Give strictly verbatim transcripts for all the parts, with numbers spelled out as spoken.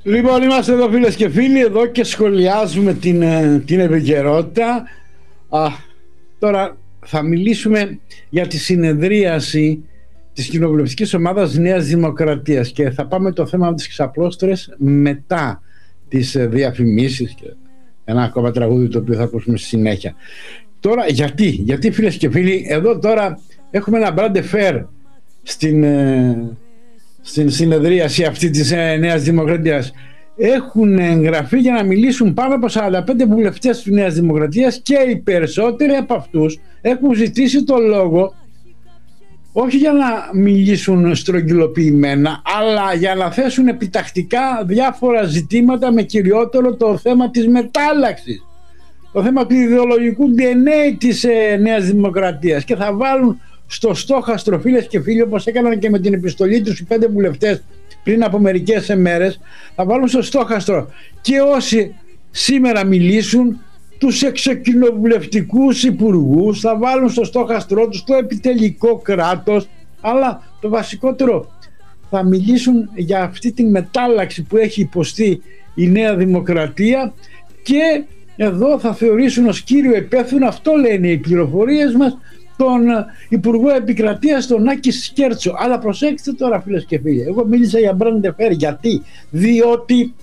Λοιπόν, είμαστε εδώ φίλες και φίλοι, εδώ και σχολιάζουμε την, την επικαιρότητα. Α, τώρα θα μιλήσουμε για τη συνεδρίαση της κοινοβουλευτικής ομάδας Νέας Δημοκρατίας και θα πάμε το θέμα της ξαπλώστρες μετά τις διαφημίσεις και ένα ακόμα τραγούδι το οποίο θα ακούσουμε στη συνέχεια. Τώρα γιατί, γιατί φίλες και φίλοι, εδώ τώρα έχουμε ένα brand fair στην, στην συνεδρίαση αυτή της Νέας Δημοκρατίας. Έχουν εγγραφεί για να μιλήσουν πάνω από σαράντα πέντε βουλευτές της Νέας Δημοκρατίας και οι περισσότεροι από αυτούς έχουν ζητήσει το λόγο όχι για να μιλήσουν στρογγυλοποιημένα, αλλά για να θέσουν επιτακτικά διάφορα ζητήματα, με κυριότερο το θέμα της μετάλλαξης, το θέμα του ιδεολογικού ντι εν έι της ε, Νέας Δημοκρατίας, και θα βάλουν στο στόχαστρο, φίλες και φίλοι, όπως έκαναν και με την επιστολή τους οι πέντε βουλευτές πριν από μερικές μέρες, θα βάλουν στο στόχαστρο και όσοι σήμερα μιλήσουν, τους εξοκοινοβουλευτικούς υπουργούς, θα βάλουν στο στόχαστρό τους το επιτελικό κράτος, αλλά το βασικότερο, θα μιλήσουν για αυτή τη μετάλλαξη που έχει υποστεί η Νέα Δημοκρατία και εδώ θα θεωρήσουν ως κύριο υπεύθυνο, αυτό λένε οι πληροφορίες μας, τον Υπουργό Επικρατείας, τον Άκη Σκέρτσο. Αλλά προσέξτε τώρα φίλες και φίλοι, εγώ μίλησα για brand fair. Γιατί? Διότι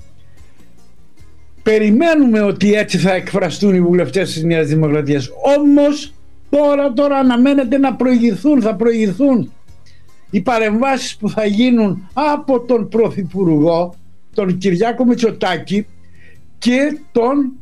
περιμένουμε ότι έτσι θα εκφραστούν οι βουλευτές της Νέας Δημοκρατίας. Όμως τώρα, τώρα αναμένεται να προηγηθούν, θα προηγηθούν οι παρεμβάσεις που θα γίνουν από τον Πρωθυπουργό, τον Κυριάκο Μητσοτάκη, και τον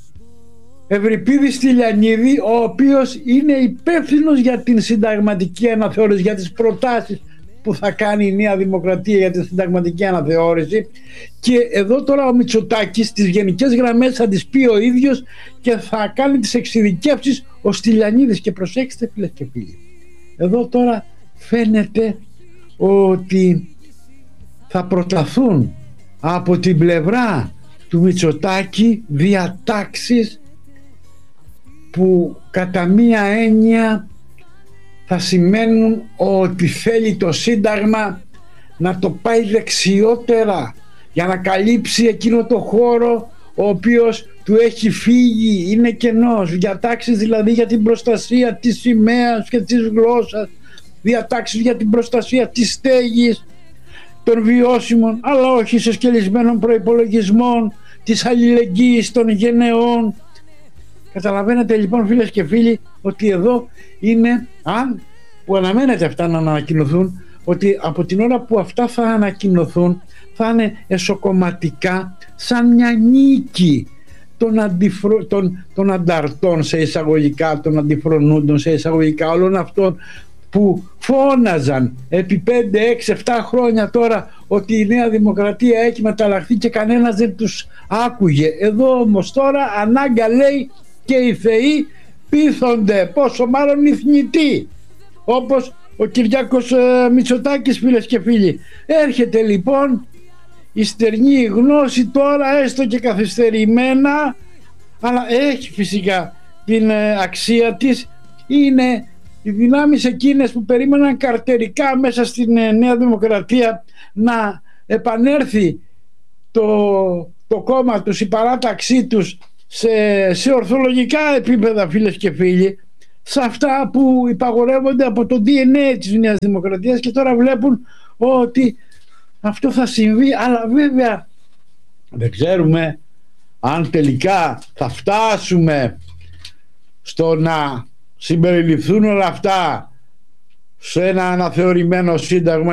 Ευρυπίδη Στυλιανίδη, ο οποίος είναι υπεύθυνος για την συνταγματική αναθεώρηση, για τις προτάσεις που θα κάνει η Νέα Δημοκρατία για τη συνταγματική αναθεώρηση. Και εδώ τώρα ο Μητσοτάκης τις γενικές γραμμές θα τις πει ο ίδιος και θα κάνει τις εξειδικεύσεις ο Στυλιανίδης. Και προσέξτε φίλες και φίλοι, εδώ τώρα φαίνεται ότι θα προταθούν από την πλευρά του Μητσοτάκη διατάξεις που κατά μία έννοια θα σημαίνουν ότι θέλει το Σύνταγμα να το πάει δεξιότερα για να καλύψει εκείνο το χώρο ο οποίος του έχει φύγει, είναι κενός. Διατάξεις δηλαδή για την προστασία της σημαίας και της γλώσσας, διατάξεις για την προστασία της στέγης, των βιώσιμων αλλά όχι ισοσκελισμένων προϋπολογισμών, της αλληλεγγύης των γενεών. Καταλαβαίνετε λοιπόν φίλες και φίλοι ότι εδώ είναι, αν που αναμένεται αυτά να ανακοινωθούν, ότι από την ώρα που αυτά θα ανακοινωθούν θα είναι εσωκομματικά, σαν μια νίκη των, αντιφρο... των, των ανταρτών σε εισαγωγικά, των αντιφρονούντων σε εισαγωγικά, όλων αυτών που φώναζαν επί πέντε, έξι, επτά χρόνια τώρα ότι η Νέα Δημοκρατία έχει μεταλλαχθεί και κανένας δεν τους άκουγε. Εδώ όμως τώρα ανάγκα λέει και οι θεοί πείθονται, πόσο μάλλον οι θνητοί, όπως ο Κυριάκος ε, Μητσοτάκης φίλες και φίλοι. Έρχεται λοιπόν η στερνή γνώση τώρα, έστω και καθυστερημένα, αλλά έχει φυσικά την ε, αξία της. Είναι οι δυνάμεις εκείνες που περίμεναν καρτερικά μέσα στην ε, Νέα Δημοκρατία να επανέλθει το, το κόμμα τους, η παράταξή τους σε, σε ορθολογικά επίπεδα φίλες και φίλοι, σε αυτά που υπαγορεύονται από το ντι εν έι της Νέας Δημοκρατίας, και τώρα βλέπουν ότι αυτό θα συμβεί. Αλλά βέβαια δεν ξέρουμε αν τελικά θα φτάσουμε στο να συμπεριληφθούν όλα αυτά σε ένα αναθεωρημένο σύνταγμα.